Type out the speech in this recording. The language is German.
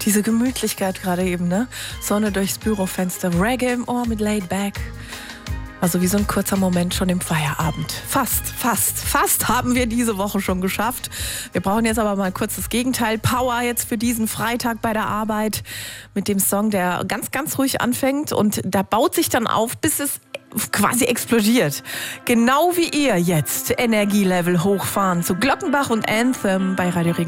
Diese Gemütlichkeit gerade eben, ne? Sonne durchs Bürofenster, Reggae im Ohr mit Laid Back. Also wie so ein kurzer Moment schon im Feierabend. Fast haben wir diese Woche schon geschafft. Wir brauchen jetzt aber mal kurz das Gegenteil. Power jetzt für diesen Freitag bei der Arbeit mit dem Song, der ganz, ganz ruhig anfängt und da baut sich dann auf, bis es quasi explodiert. Genau wie ihr jetzt Energielevel hochfahren zu Glockenbach und Anthem bei Radio Ring.